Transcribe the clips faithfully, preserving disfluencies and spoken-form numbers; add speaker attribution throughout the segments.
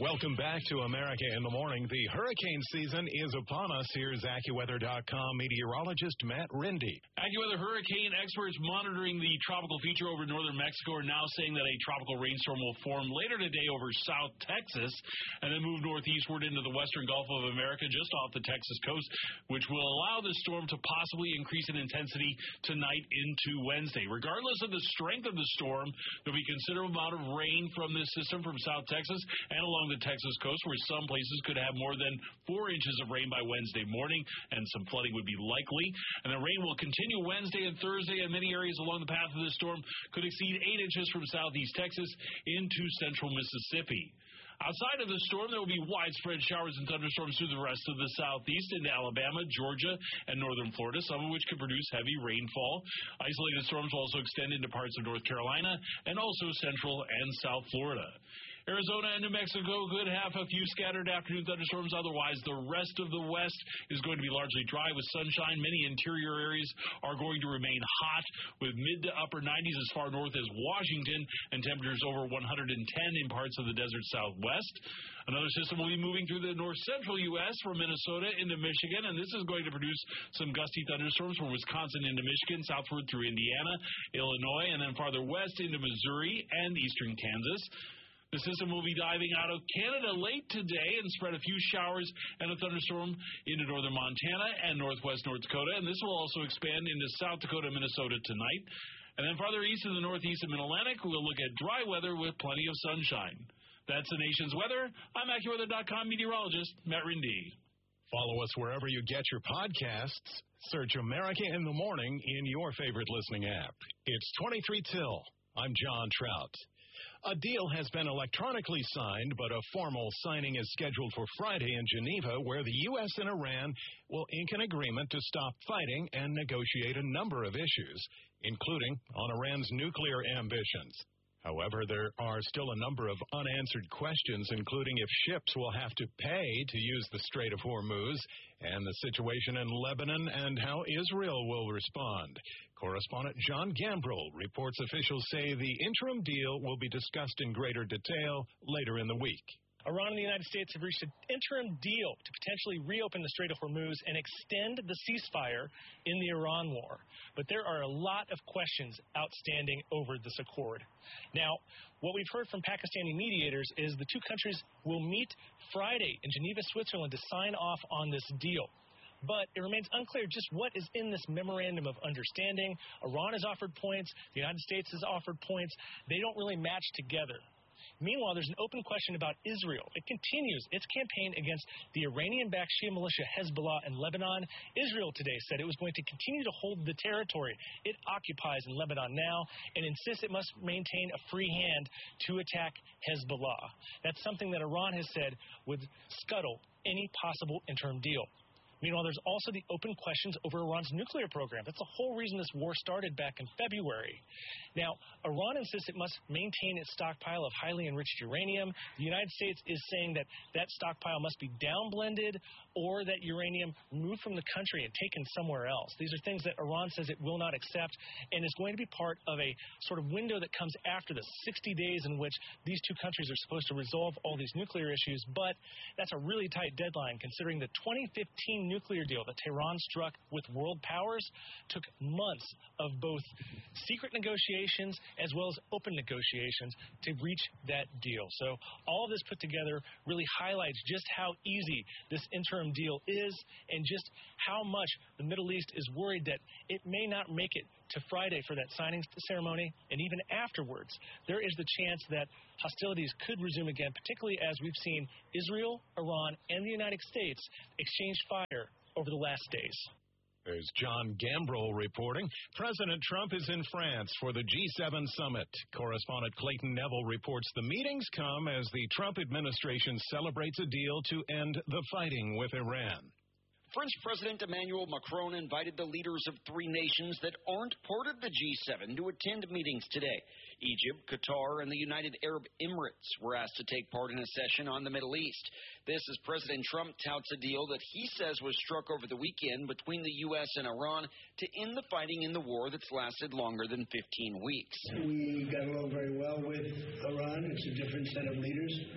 Speaker 1: Welcome back to America in the Morning. The hurricane season is upon us. Here's AccuWeather dot com meteorologist Matt Rindy.
Speaker 2: AccuWeather hurricane experts monitoring the tropical feature over northern Mexico are now saying that a tropical rainstorm will form later today over South Texas and then move northeastward into the western Gulf of America just off the Texas coast, which will allow the storm to possibly increase in intensity tonight into Wednesday. Regardless of the strength of the storm, there'll be considerable amount of rain from this system from South Texas and along the Texas coast, where some places could have more than four inches of rain by Wednesday morning, and some flooding would be likely. And the rain will continue Wednesday and Thursday, and many areas along the path of this storm could exceed eight inches from southeast Texas into central Mississippi. Outside of the storm, there will be widespread showers and thunderstorms through the rest of the southeast into Alabama, Georgia, and northern Florida, some of which could produce heavy rainfall. Isolated storms will also extend into parts of North Carolina and also central and south Florida. Arizona and New Mexico could have a few scattered afternoon thunderstorms. Otherwise, the rest of the west is going to be largely dry with sunshine. Many interior areas are going to remain hot with mid to upper nineties as far north as Washington and temperatures over one hundred ten in parts of the desert southwest. Another system will be moving through the north-central U S from Minnesota into Michigan, and this is going to produce some gusty thunderstorms from Wisconsin into Michigan, southward through Indiana, Illinois, and then farther west into Missouri and eastern Kansas. The system will be diving out of Canada late today and spread a few showers and a thunderstorm into northern Montana and northwest North Dakota, and this will also expand into South Dakota and Minnesota tonight. And then farther east in the northeast and mid-Atlantic, we'll look at dry weather with plenty of sunshine. That's the nation's weather. I'm AccuWeather dot com meteorologist Matt Rindy.
Speaker 1: Follow us wherever you get your podcasts. Search America in the Morning in your favorite listening app. It's twenty-three till. I'm John Trout. A deal has been electronically signed, but a formal signing is scheduled for Friday in Geneva, where the U S and Iran will ink an agreement to stop fighting and negotiate a number of issues, including on Iran's nuclear ambitions. However, there are still a number of unanswered questions, including if ships will have to pay to use the Strait of Hormuz, and the situation in Lebanon and how Israel will respond. Correspondent John Gambrell reports officials say the interim deal will be discussed in greater detail later in the week.
Speaker 3: Iran and the United States have reached an interim deal to potentially reopen the Strait of Hormuz and extend the ceasefire in the Iran war. But there are a lot of questions outstanding over this accord. Now, what we've heard from Pakistani mediators is the two countries will meet Friday in Geneva, Switzerland to sign off on this deal. But it remains unclear just what is in this memorandum of understanding. Iran has offered points. The United States has offered points. They don't really match together. Meanwhile, there's an open question about Israel. It continues its campaign against the Iranian-backed Shia militia Hezbollah in Lebanon. Israel today said it was going to continue to hold the territory it occupies in Lebanon now and insists it must maintain a free hand to attack Hezbollah. That's something that Iran has said would scuttle any possible interim deal. Meanwhile, there's also the open questions over Iran's nuclear program. That's the whole reason this war started back in February. Now, Iran insists it must maintain its stockpile of highly enriched uranium. The United States is saying that that stockpile must be downblended or that uranium moved from the country and taken somewhere else. These are things that Iran says it will not accept and is going to be part of a sort of window that comes after the sixty days in which these two countries are supposed to resolve all these nuclear issues. But that's a really tight deadline considering the twenty fifteen nuclear deal that Tehran struck with world powers took months of both secret negotiations as well as open negotiations to reach that deal. So all of this put together really highlights just how easy this interim deal is and just how much the Middle East is worried that it may not make it to Friday for that signing ceremony, and even afterwards, there is the chance that hostilities could resume again, particularly as we've seen Israel, Iran, and the United States exchange fire over the last days.
Speaker 1: There's John Gambrell reporting. President Trump is in France for the G seven summit. Correspondent Clayton Neville reports the meetings come as the Trump administration celebrates a deal to end the fighting with Iran.
Speaker 4: French President Emmanuel Macron invited the leaders of three nations that aren't part of the G seven to attend meetings today. Egypt, Qatar, and the United Arab Emirates were asked to take part in a session on the Middle East. This as President Trump touts a deal that he says was struck over the weekend between the U S and Iran to end the fighting in the war that's lasted longer than fifteen weeks.
Speaker 5: We got along very well with Iran. It's a different set of leaders.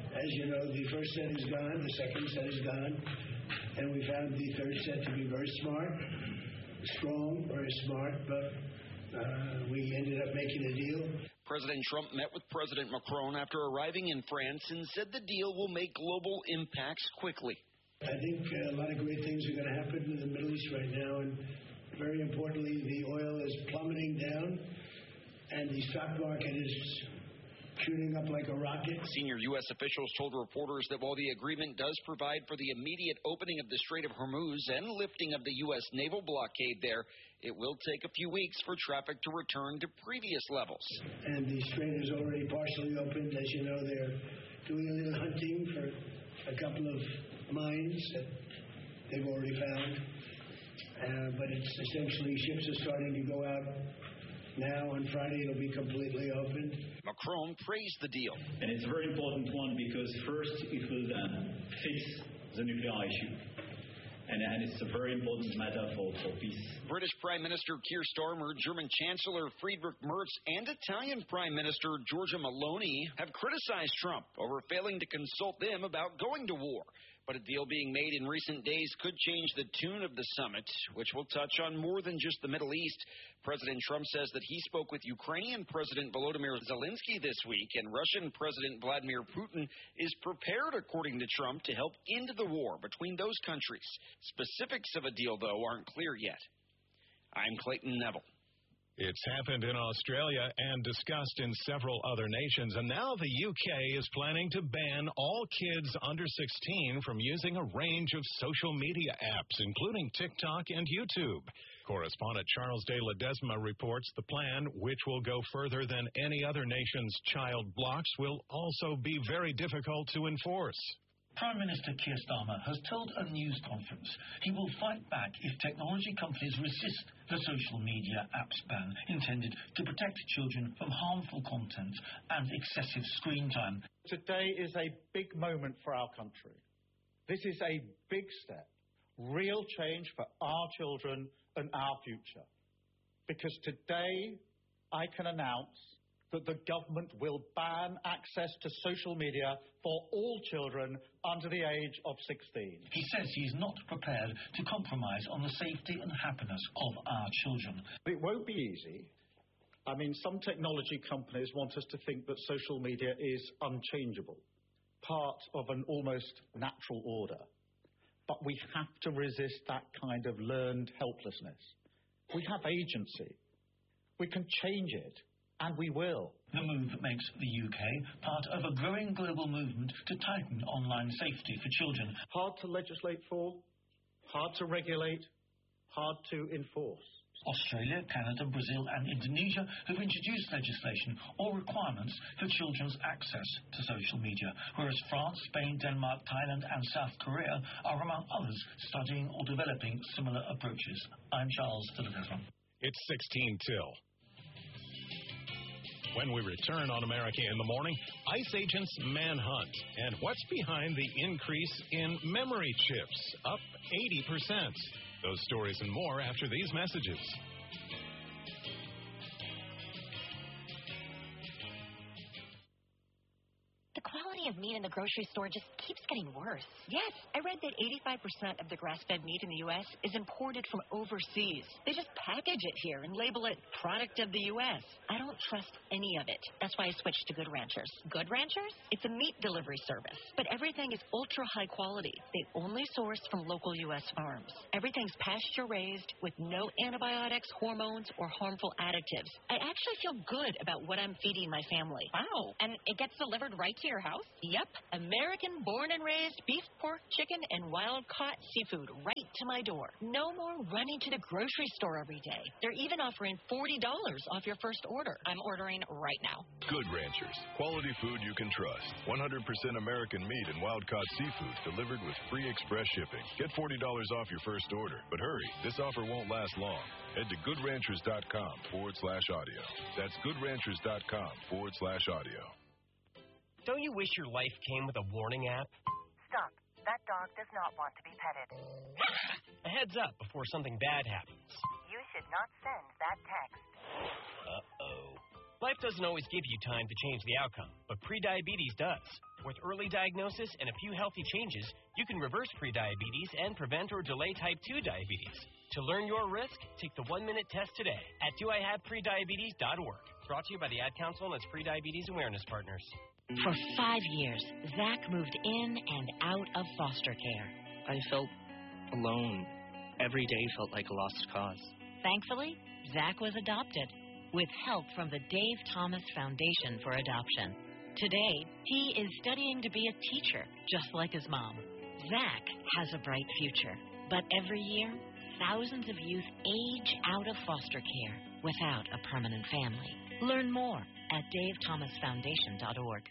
Speaker 5: As you know, the first set is gone, the second set is gone, and we found the third set to be very smart, strong, very smart, but uh, we ended up making a deal.
Speaker 4: President Trump met with President Macron after arriving in France and said the deal will make global impacts quickly.
Speaker 5: I think uh, a lot of great things are going to happen in the Middle East right now, and very importantly, the oil is plummeting down, and the stock market is shooting up like a rocket.
Speaker 4: Senior U S officials told reporters that while the agreement does provide for the immediate opening of the Strait of Hormuz and lifting of the U S naval blockade there, it will take a few weeks for traffic to return to previous levels.
Speaker 5: And the strait is already partially opened. As you know, they're doing a little hunting for a couple of mines that they've already found. Uh, but it's essentially ships are starting to go out now. On Friday, it'll be completely opened.
Speaker 4: Macron praised the deal.
Speaker 6: And it's a very important one because first it will uh, fix the nuclear issue. And, and it's a very important matter for, for peace.
Speaker 4: British Prime Minister Keir Starmer, German Chancellor Friedrich Merz, and Italian Prime Minister Giorgia Meloni have criticized Trump over failing to consult them about going to war. But a deal being made in recent days could change the tune of the summit, which will touch on more than just the Middle East. President Trump says that he spoke with Ukrainian President Volodymyr Zelensky this week, and Russian President Vladimir Putin is prepared, according to Trump, to help end the war between those countries. Specifics of a deal, though, aren't clear yet. I'm Clayton Neville.
Speaker 1: It's happened in Australia and discussed in several other nations, and now the U K is planning to ban all kids under sixteen from using a range of social media apps, including TikTok and YouTube. Correspondent Charles de Ledesma reports the plan, which will go further than any other nation's child blocks, will also be very difficult to enforce.
Speaker 7: Prime Minister Keir Starmer has told a news conference he will fight back if technology companies resist the social media apps ban intended to protect children from harmful content and excessive screen time.
Speaker 8: Today is a big moment for our country. This is a big step, real change for our children and our future. Because today I can announce that the government will ban access to social media for all children under the age of sixteen.
Speaker 7: He says he's not prepared to compromise on the safety and happiness of our children.
Speaker 8: It won't be easy. I mean, some technology companies want us to think that social media is unchangeable, part of an almost natural order. But we have to resist that kind of learned helplessness. We have agency. We can change it. And we will.
Speaker 7: The move makes the U K part of a growing global movement to tighten online safety for children.
Speaker 8: Hard to legislate for, hard to regulate, hard to enforce.
Speaker 7: Australia, Canada, Brazil and Indonesia have introduced legislation or requirements for children's access to social media, whereas France, Spain, Denmark, Thailand and South Korea are, among others, studying or developing similar approaches. I'm Charles de Ledesma.
Speaker 1: It's sixteen till. When we return on America in the Morning, ICE agents manhunt. And what's behind the increase in memory chips, up eighty percent? Those stories and more after these messages.
Speaker 9: The quality of meat in the grocery store just keeps getting worse. Yes, I read that eighty-five percent of the grass-fed meat in the U S is imported from overseas. They just package it here and label it product of the U S. I don't trust any of it. That's why I switched to Good Ranchers. Good Ranchers? It's a meat delivery service, but everything is ultra-high quality. They only source from local U S farms. Everything's pasture-raised with no antibiotics, hormones, or harmful additives. I actually feel good about what I'm feeding my family. Wow. And it gets delivered right to your house? Yep. American born and raised beef, pork, chicken, and wild-caught seafood right to my door. No more running to the grocery store every day. They're even offering forty dollars off your first order. I'm ordering right now.
Speaker 10: Good Ranchers. Quality food you can trust. one hundred percent American meat and wild-caught seafood delivered with free express shipping. Get forty dollars off your first order. But hurry, this offer won't last long. Head to goodranchers.com forward slash audio. That's goodranchers.com forward slash audio.
Speaker 11: Don't you wish your life came with a warning app?
Speaker 12: Stop. That dog does not want to be petted.
Speaker 11: A heads up before something bad happens.
Speaker 12: You should not send that text.
Speaker 11: Uh-oh. Life doesn't always give you time to change the outcome, but prediabetes does. With early diagnosis and a few healthy changes, you can reverse prediabetes and prevent or delay type two diabetes. To learn your risk, take the one-minute test today at do I have prediabetes dot org. Brought to you by the Ad Council and its Prediabetes Awareness Partners.
Speaker 13: For five years, Zach moved in and out of foster care.
Speaker 14: I felt alone. Every day felt like a lost cause.
Speaker 13: Thankfully, Zach was adopted with help from the Dave Thomas Foundation for Adoption. Today, he is studying to be a teacher, just like his mom. Zach has a bright future, but every year, thousands of youth age out of foster care without a permanent family. Learn more at dave thomas foundation dot org.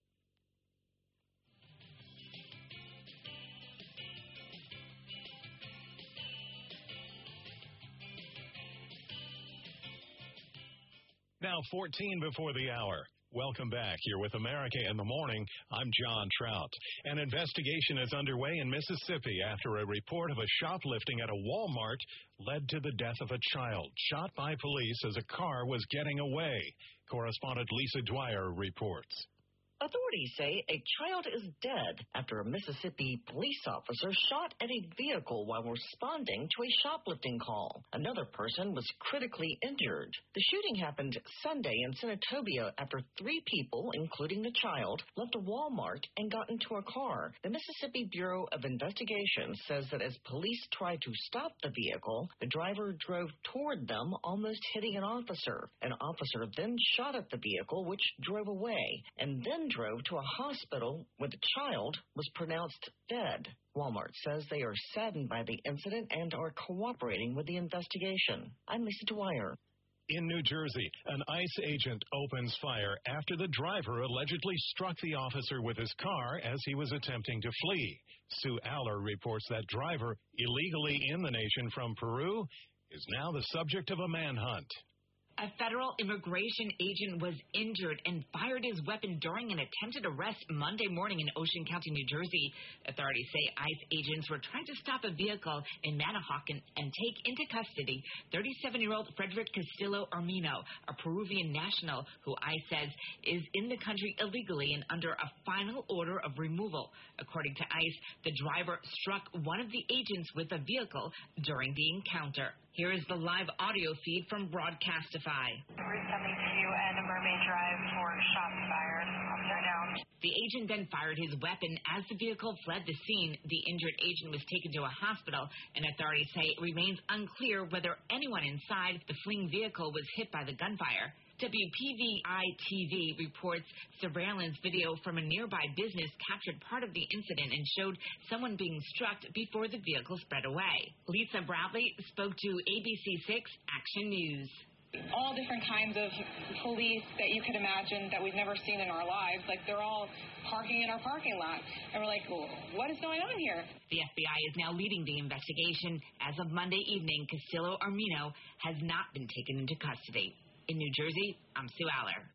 Speaker 1: Now fourteen before the hour. Welcome back. You're with America in the Morning. I'm John Trout. An investigation is underway in Mississippi after a report of a shoplifting at a Walmart led to the death of a child shot by police as a car was getting away. Correspondent Lisa Dwyer reports.
Speaker 15: Authorities say a child is dead after a Mississippi police officer shot at a vehicle while responding to a shoplifting call. Another person was critically injured. The shooting happened Sunday in Senatobia after three people, including the child, left a Walmart and got into a car. The Mississippi Bureau of Investigation says that as police tried to stop the vehicle, the driver drove toward them, almost hitting an officer. An officer then shot at the vehicle, which drove away, and then drove to a hospital where the child was pronounced dead. Walmart says they are saddened by the incident and are cooperating with the investigation. I'm Lisa Dwyer.
Speaker 1: In New Jersey, an ICE agent opens fire after the driver allegedly struck the officer with his car as he was attempting to flee. Sue Aller reports that driver, illegally in the nation from Peru, is now the subject of a manhunt.
Speaker 16: A federal immigration agent was injured and fired his weapon during an attempted arrest Monday morning in Ocean County, New Jersey. Authorities say ICE agents were trying to stop a vehicle in Manahawkin and take into custody thirty-seven-year-old Frederick Castillo Armino, a Peruvian national who ICE says is in the country illegally and under a final order of removal. According to ICE, the driver struck one of the agents with a vehicle during the encounter. Here is the live audio feed from Broadcastify.
Speaker 12: Route seventy-two and Mermaid Drive for shots fired. Officer down.
Speaker 16: The agent then fired his weapon. As the vehicle fled the scene, the injured agent was taken to a hospital, and authorities say it remains unclear whether anyone inside the fleeing vehicle was hit by the gunfire. W P V I T V reports surveillance video from a nearby business captured part of the incident and showed someone being struck before the vehicle sped away. Lisa Bradley spoke to A B C six Action News.
Speaker 17: All different kinds of police that you could imagine that we've never seen in our lives. Like, they're all parking in our parking lot. And we're like, well, what is going on here?
Speaker 16: The F B I is now leading the investigation. As of Monday evening, Castillo Armino has not been taken into custody. In New Jersey, I'm Sue Aller.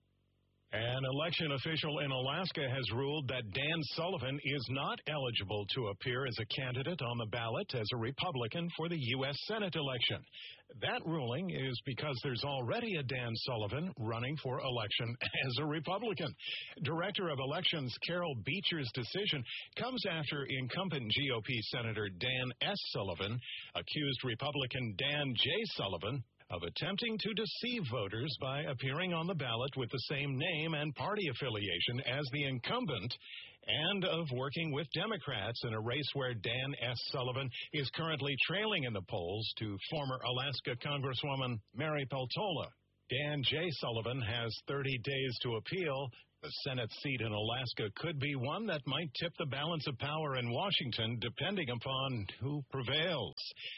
Speaker 1: An election official in Alaska has ruled that Dan Sullivan is not eligible to appear as a candidate on the ballot as a Republican for the U S Senate election. That ruling is because there's already a Dan Sullivan running for election as a Republican. Director of Elections Carol Beecher's decision comes after incumbent G O P Senator Dan S. Sullivan accused Republican Dan J. Sullivan of attempting to deceive voters by appearing on the ballot with the same name and party affiliation as the incumbent, and of working with Democrats in a race where Dan S. Sullivan is currently trailing in the polls to former Alaska Congresswoman Mary Peltola. Dan J. Sullivan has thirty days to appeal. The Senate seat in Alaska could be one that might tip the balance of power in Washington, depending upon who prevails.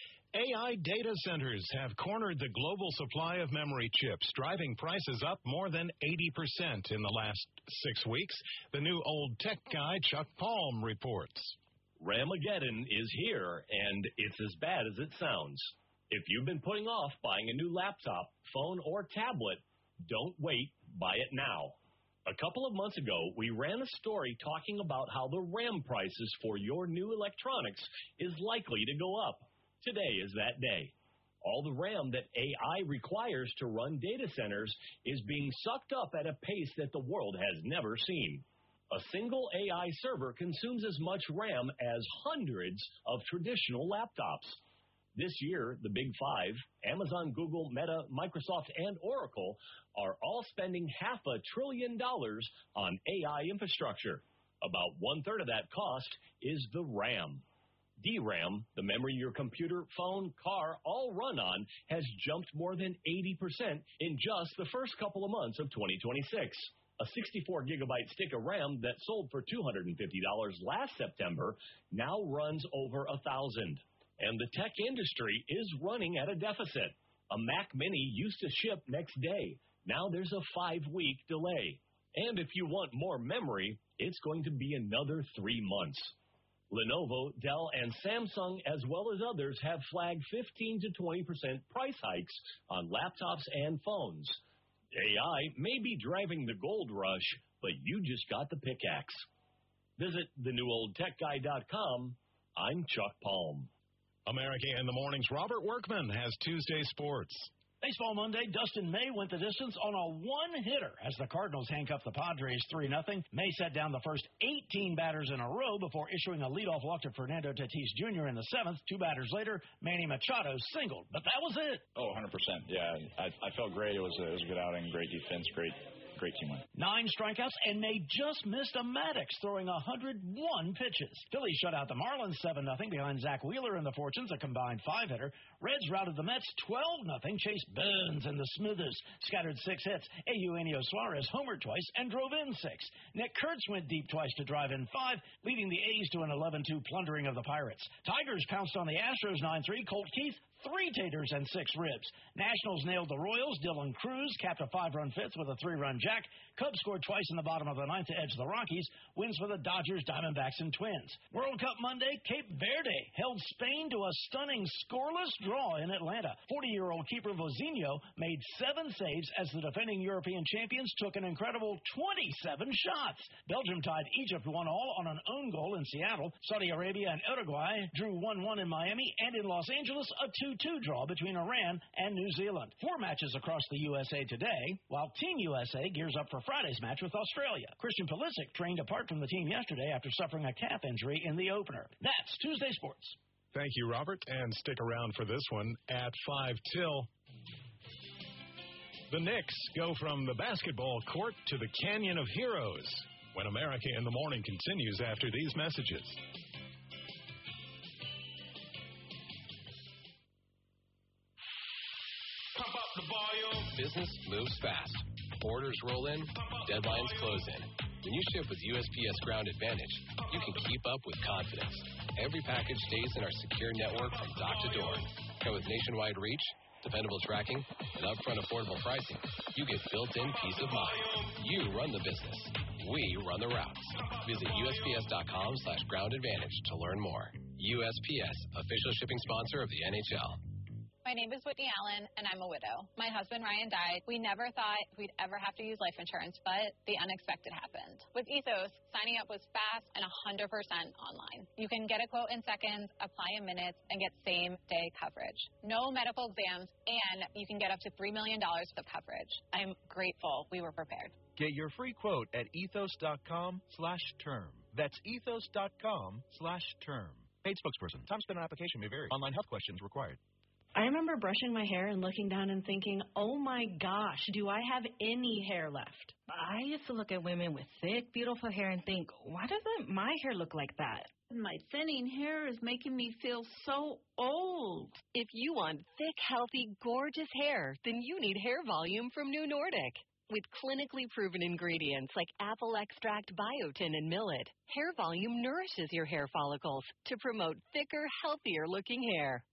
Speaker 1: A I data centers have cornered the global supply of memory chips, driving prices up more than eighty percent in the last six weeks. The new old tech guy, Chuck Palm, reports.
Speaker 18: Ramageddon is here, and it's as bad as it sounds. If you've been putting off buying a new laptop, phone, or tablet, don't wait. Buy it now. A couple of months ago, we ran a story talking about how the RAM prices for your new electronics is likely to go up. Today is that day. All the RAM that A I requires to run data centers is being sucked up at a pace that the world has never seen. A single A I server consumes as much RAM as hundreds of traditional laptops. This year, the Big Five, Amazon, Google, Meta, Microsoft, and Oracle, are all spending half a trillion dollars on A I infrastructure. About one-third of that cost is the RAM. D RAM, the memory your computer, phone, car all run on, has jumped more than eighty percent in just the first couple of months of twenty twenty-six. A sixty-four gigabyte stick of RAM that sold for two hundred fifty dollars last September now runs over one thousand dollars. And the tech industry is running at a deficit. A Mac Mini used to ship next day. Now there's a five-week delay. And if you want more memory, it's going to be another three months. Lenovo, Dell, and Samsung, as well as others, have flagged fifteen to twenty percent price hikes on laptops and phones. A I may be driving the gold rush, but you just got the pickaxe. Visit the new old tech guy dot com. I'm Chuck Palm.
Speaker 1: America in the Morning's Robert Workman has Tuesday sports.
Speaker 19: Baseball Monday, Dustin May went the distance on a one-hitter as the Cardinals handcuffed the Padres three nothing. May set down the first eighteen batters in a row before issuing a leadoff walk to Fernando Tatis Junior in the seventh. Two batters later, Manny Machado singled, but that was it.
Speaker 20: Oh, one hundred percent. Yeah, I, I felt great. It was, a, it was a good outing, great defense, great Great team win.
Speaker 19: Nine strikeouts, and May just missed a Maddox, throwing one hundred one pitches. Phillies shut out the Marlins seven nothing behind Zach Wheeler and the Fortunes, a combined five-hitter. Reds routed the Mets twelve nothing. Chase Burns and the Smithers scattered six hits. Eugenio Suarez homered twice and drove in six. Nick Kurtz went deep twice to drive in five, leading the A's to an eleven two plundering of the Pirates. Tigers pounced on the Astros nine three. Colt Keith, three taters and six ribs. Nationals nailed the Royals. Dylan Cruz capped a five-run fifth with a three-run jack. Cubs scored twice in the bottom of the ninth to edge the Rockies. Wins for the Dodgers, Diamondbacks, and Twins. World Cup Monday, Cape Verde held Spain to a stunning scoreless draw in Atlanta. forty-year-old keeper Vozinho made seven saves as the defending European champions took an incredible twenty-seven shots. Belgium tied Egypt one all on an own goal in Seattle. Saudi Arabia and Uruguay drew one one in Miami, and in Los Angeles, a two two draw between Iran and New Zealand. Four matches across the U S A today, while Team U S A gears up for Friday's match with Australia. Christian Pulisic trained apart from the team yesterday after suffering a calf injury in the opener. That's Tuesday Sports.
Speaker 1: Thank you, Robert, and stick around for this one at five till. The Knicks go from the basketball court to the Canyon of Heroes when America in the Morning continues after these messages.
Speaker 21: Business moves fast. Orders roll in, deadlines close in. When you ship with U S P S Ground Advantage, you can keep up with confidence. Every package stays in our secure network from dock to door. And with nationwide reach, dependable tracking, and upfront affordable pricing, you get built-in peace of mind. You run the business. We run the routes. Visit U S P S dot com slash ground advantage to learn more. U S P S, official shipping sponsor of the N H L.
Speaker 22: My name is Whitney Allen, and I'm a widow. My husband, Ryan, died. We never thought we'd ever have to use life insurance, but the unexpected happened. With Ethos, signing up was fast and one hundred percent online. You can get a quote in seconds, apply in minutes, and get same-day coverage. No medical exams, and you can get up to three million dollars of coverage. I'm grateful we were prepared.
Speaker 23: Get your free quote at ethos dot com slash term. That's ethos dot com slash term. Paid spokesperson. Time spent on application may vary. Online health questions required.
Speaker 24: I remember brushing my hair and looking down and thinking, oh my gosh, do I have any hair left? I used to look at women with thick, beautiful hair and think, why doesn't my hair look like that?
Speaker 25: My thinning hair is making me feel so old.
Speaker 26: If you want thick, healthy, gorgeous hair, then you need Hair Volume from New Nordic. With clinically proven ingredients like apple extract, biotin, and millet, Hair Volume nourishes your hair follicles to promote thicker, healthier-looking hair.